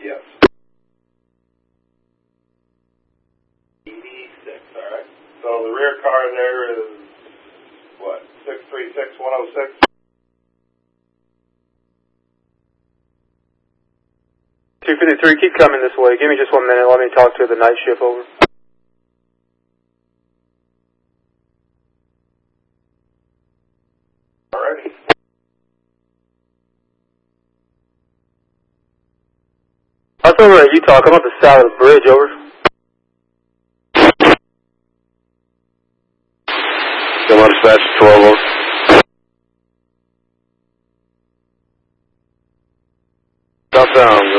Yes. 86, alright. So the rear car there is, what, 636106? 253, keep coming this way. Give me just 1 minute. Let me talk to the night shift, over. Alrighty. I was over at Utah. Come up the side of the bridge, over. Come on, dispatch 12 over. Southbound,